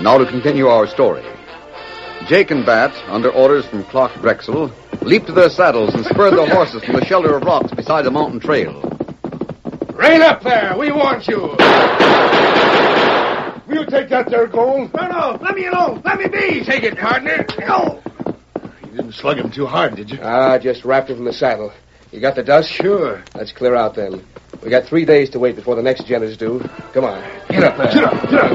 Now to continue our story. Jake and Bat, under orders from Clark Drexel, leaped to their saddles and spurred their horses from the shelter of rocks beside the mountain trail. Rein up there! We want you! Will you take that there gold? No, let me alone! Let me be! Take it, partner! No! You didn't slug him too hard, did you? Just wrapped him from the saddle. You got the dust? Sure. Let's clear out then. We got 3 days to wait before the next gen is due. Come on. Get up there. Get up.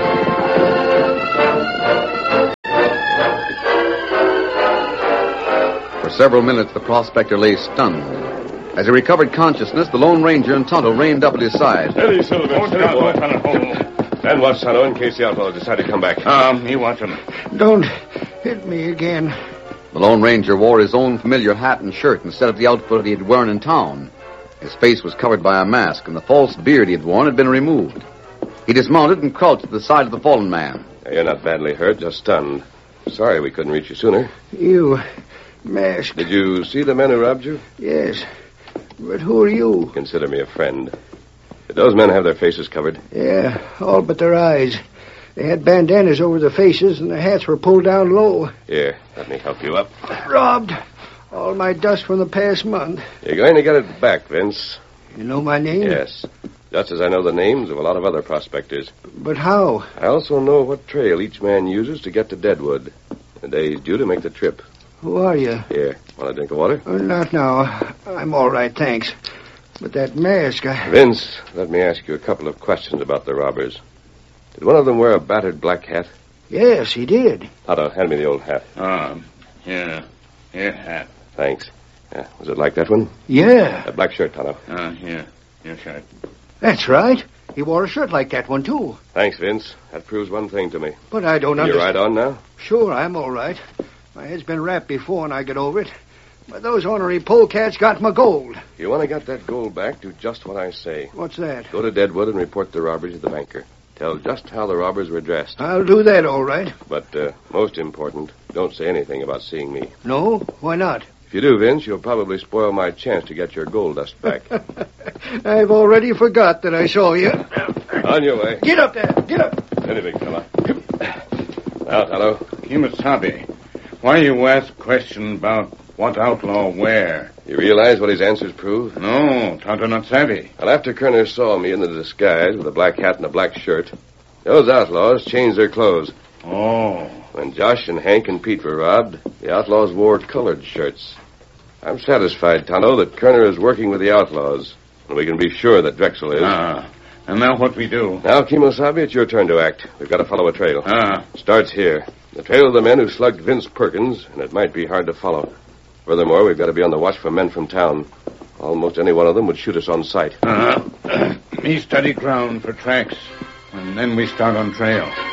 For several minutes, the prospector lay stunned. As he recovered consciousness, the Lone Ranger and Tonto reined up at his side. Steady, Silver. Steady, boy. And watch, Tonto, in case the outlaws decide to come back. Me watch him. Don't hit me again. The Lone Ranger wore his own familiar hat and shirt instead of the outfit he had worn in town. His face was covered by a mask, and the false beard he had worn had been removed. He dismounted and crouched at the side of the fallen man. You're not badly hurt, just stunned. Sorry we couldn't reach you sooner. You, masked. Did you see the men who robbed you? Yes. But who are you? Consider me a friend. Did those men have their faces covered? Yeah, all but their eyes. They had bandanas over their faces, and their hats were pulled down low. Here, let me help you up. Robbed. All my dust from the past month. You're going to get it back, Vince. You know my name? Yes. Just as I know the names of a lot of other prospectors. But how? I also know what trail each man uses to get to Deadwood. The day he's due to make the trip. Who are you? Here, want a drink of water? Not now. I'm all right, thanks. But that mask, Vince, let me ask you a couple of questions about the robbers. Did one of them wear a battered black hat? Yes, he did. Tonto, hand me the old hat. Here. Here, hat. Thanks. Was it like that one? Yeah. That black shirt, Tonto. Here. Your shirt. That's right. He wore a shirt like that one, too. Thanks, Vince. That proves one thing to me. But I don't You're understand. right on now? Sure, I'm all right. My head's been wrapped before and I get over it. But those ornery polecats got my gold. You want to get that gold back, do just what I say. What's that? Go to Deadwood and report the robbery to the banker. Tell just how the robbers were dressed. I'll do that, all right. But most important, don't say anything about seeing me. No? Why not? If you do, Vince, you'll probably spoil my chance to get your gold dust back. I've already forgot that I saw you. On your way. Get up there. Get up. Steady, big fella. Now, Tonto. Kimasabi, why you ask question about what outlaw where? You realize what his answers prove? No, Tonto not savvy. Well, after Kerner saw me in the disguise with a black hat and a black shirt, those outlaws changed their clothes. Oh. When Josh and Hank and Pete were robbed, the outlaws wore colored shirts. I'm satisfied, Tonto, that Kerner is working with the outlaws, and we can be sure that Drexel is. And now what we do? Now, Kimosabe, it's your turn to act. We've got to follow a trail. Starts here. The trail of the men who slugged Vince Perkins, and it might be hard to follow. Furthermore, we've got to be on the watch for men from town. Almost any one of them would shoot us on sight. Me study ground for tracks, and then we start on trail.